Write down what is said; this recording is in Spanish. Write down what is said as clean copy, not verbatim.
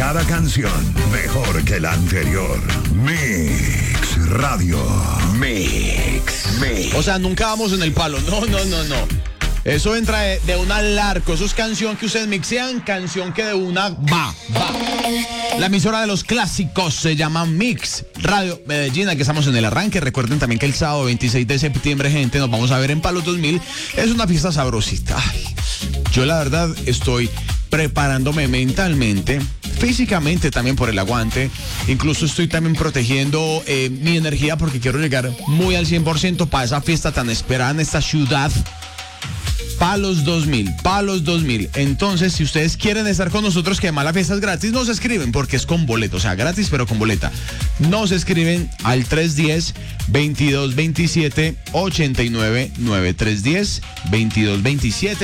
Cada canción mejor que la anterior. Mix Radio. Mix. O sea, nunca vamos en el palo. No. Eso entra de una al arco. Eso es canción que ustedes mixean, canción que de una va. La emisora de los clásicos se llama Mix Radio Medellín. Aquí estamos en el arranque. Recuerden también que el sábado 26 de septiembre, gente, nos vamos a ver en Palos 2000. Es una fiesta sabrosita. Ay, yo la verdad estoy preparándome mentalmente, físicamente también por el aguante. Incluso estoy también protegiendo mi energía porque quiero llegar muy al 100% para esa fiesta tan esperada en esta ciudad. Palos 2000. Entonces, si ustedes quieren estar con nosotros, que además la fiesta es gratis, nos escriben porque es con boleto, o sea, gratis pero con boleta. Nos escriben al 310-2227-89-9. 310-2227